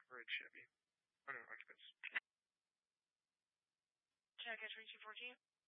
red Chevy. Oh no, occupants. Check entry 214.